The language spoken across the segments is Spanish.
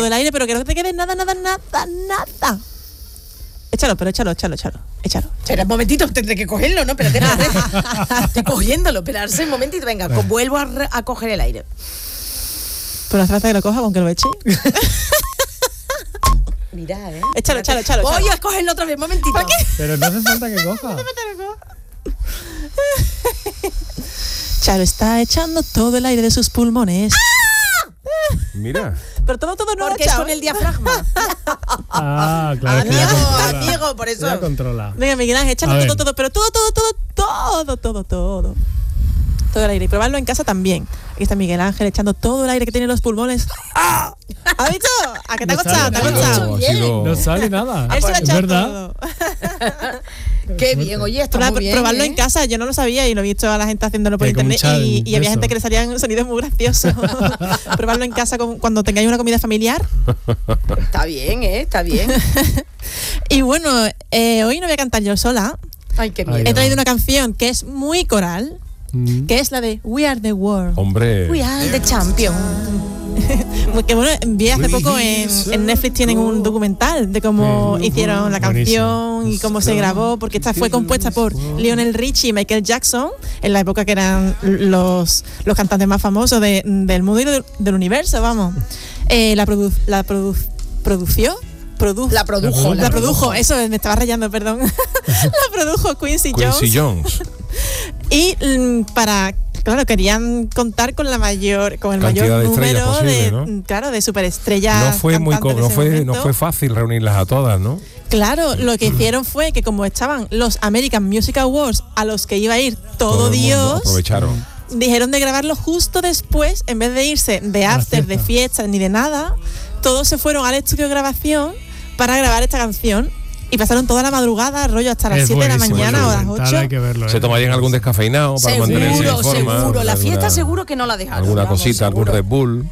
el aire, pero que no te quede nada. Échalo. Espera un momentito, tendré que cogerlo, ¿no? Espérate. Estoy cogiéndolo, esperarse un momentito. Venga, vuelvo a coger el aire. Pero hace falta que lo coja con que lo eche. Mira, Échalo. Voy a cogerlo otra vez, un momentito. ¿Para qué? Pero no hace falta que coja. Charo está echando todo el aire de sus pulmones. Mira. Pero todo no, porque es con el diafragma. Claro. Amigo, por eso. Ya controla. Venga, Miguel Ángel, échalo todo, pero todo. Todo el aire. Y probarlo en casa también. Aquí está Miguel Ángel echando todo el aire que tiene en los pulmones. ¡Ah! ¿Has visto? ¿A qué te ha costado? No sale nada. Él se lo ha Es echado verdad. todo. Qué bien, oye, está muy bien. Probarlo en casa, yo no lo sabía y lo he visto a la gente haciéndolo por Como un internet challenge, y había eso. gente que le salían sonidos muy graciosos. Probarlo en casa cuando tengáis una comida familiar. Está bien, está bien. Y bueno, hoy no voy a cantar yo sola. Ay, qué miedo. He traído una canción que es muy coral, que es la de We Are the World. Hombre. We are the champion. Que bueno, vi hace poco en Netflix tienen un documental de cómo hicieron la canción y cómo se grabó, porque esta fue compuesta por Lionel Richie y Michael Jackson en la época que eran los cantantes más famosos del mundo y del universo, vamos. La produjo, eso me estaba rayando, perdón. La produjo Quincy Jones. Y claro, querían contar con el mayor número posible, ¿no? de superestrellas. No fue fácil reunirlas a todas, ¿no? Claro, lo que hicieron fue que como estaban los American Music Awards a los que iba a ir todo Dios, aprovecharon. Dijeron de grabarlo justo después, en vez de irse de after, de fiesta ni de nada, todos se fueron al estudio de grabación para grabar esta canción. Y pasaron toda la madrugada, rollo hasta las 7 de la mañana o las 8. Hay que verlo, Se tomarían algún descafeinado para mantenerse en forma. Seguro, la fiesta seguro que no la dejaron. Alguna cosita, algún Red Bull.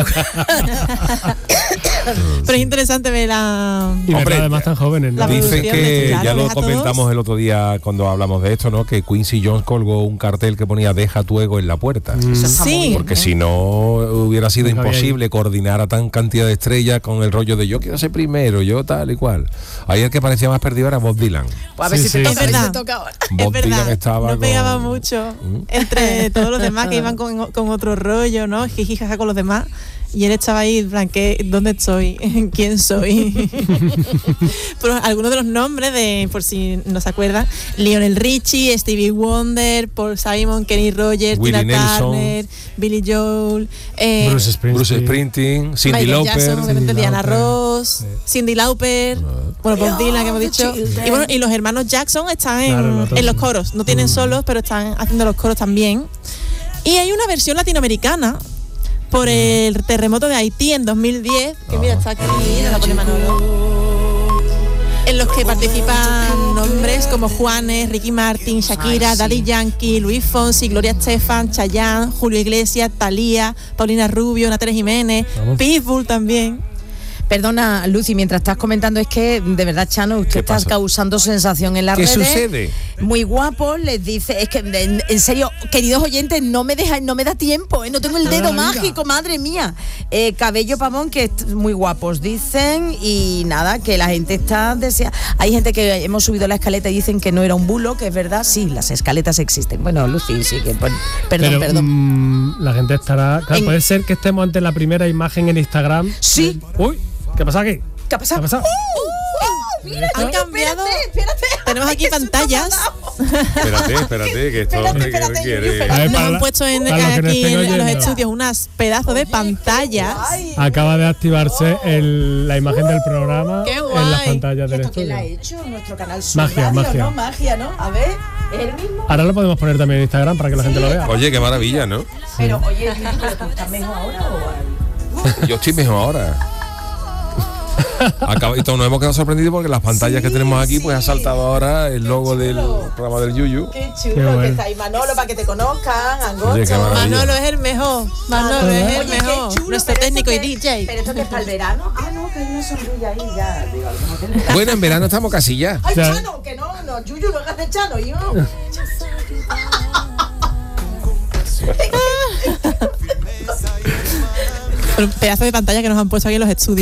Pero es interesante ver Y verlo además tan jóvenes, ¿no? Dicen que, claro, ya lo a comentamos todos. el otro día cuando hablamos de esto, ¿no? Que Quincy Jones colgó un cartel que ponía "Deja tu ego en la puerta". Sí. Porque si no hubiera sido imposible coordinar a tan cantidad de estrellas con el rollo de yo quiero ser primero, yo tal y cual. Ahí el que parecía más perdido era Bob Dylan. Pues a ver si te toca, verdad. ahora. Bob Dylan estaba no pegaba mucho entre todos los demás que iban con otro rollo, ¿no? Jijijaja con los demás. Y él estaba ahí, en plan, ¿dónde estoy? ¿Quién soy? Pero algunos de los nombres, por si no se acuerdan: Lionel Richie, Stevie Wonder, Paul Simon, Kenny Rogers, Willie Tina Nelson, Turner, Billy Joel, Bruce Springsteen, Cyndi Michael Lauper, Jackson, obviamente Diana Lauper, Ross, Cyndi Lauper, bueno, Bob Dylan, que hemos dicho. Y bueno, y los hermanos Jackson están en los coros. No tienen solos, pero están haciendo los coros también. Y hay una versión latinoamericana por el terremoto de Haití en 2010, que mira, está aquí, la pone Manolo, en los que participan nombres como Juanes, Ricky Martin, Shakira, Daddy Yankee, Luis Fonsi, Gloria Estefan, Chayanne, Julio Iglesias, Thalía, Paulina Rubio, Natalia Jiménez, Pitbull también. Perdona, Lucy, mientras estás comentando, es que de verdad, Chano, usted está causando sensación en las redes. ¿Qué sucede? Muy guapo, les dice, es que en serio, queridos oyentes, no me da tiempo, no tengo el dedo mágico, madre mía. Cabello Pamón, que es muy guapos, dicen, y nada, que la gente está deseando. Hay gente que hemos subido la escaleta y dicen que no era un bulo, que es verdad, sí, las escaletas existen. Bueno, Lucy, sí, que perdón. La gente estará. Claro, puede ser que estemos ante la primera imagen en Instagram. Sí. Uy, ¿qué pasa aquí? ¿Qué ha pasado? ¿Qué ha pasado? Mira, Han cambiado. Espérate. Tenemos aquí pantallas. Espérate, que esto requiere. Nos han puesto aquí en los estudios unas pedazos de pantallas. Acaba de activarse la imagen del programa ¡Qué guay! en las pantallas del ¿Esto quién estudio. la ha hecho? Nuestro canal Magia, Radio, magia. ¿no? Magia, ¿no? A ver, ¿es el mismo? Ahora lo podemos poner también en Instagram para que la gente lo vea. Oye, qué maravilla, ¿no? Pero, oye, ¿pero tú estás mejor ahora o...? Yo estoy mejor ahora. Y todos nos hemos quedado sorprendidos porque las pantallas que tenemos aquí, pues ha saltado ahora el logo del programa del Yuyu. Qué chulo que está ahí, Manolo, para que te conozcan, Angosto. Oye, qué maravilla. Manolo es el mejor. Manolo es el mejor. Nuestro técnico y DJ. Pero esto que es para el verano. Ah, no, que hay una sombrilla ahí ya. Digo, no tengo... Bueno, en verano estamos casi ya. Ay, Chano, que no, Yuyu, no hagas de Chano, hijo. Un pedazo de pantalla que nos han puesto aquí en los estudios.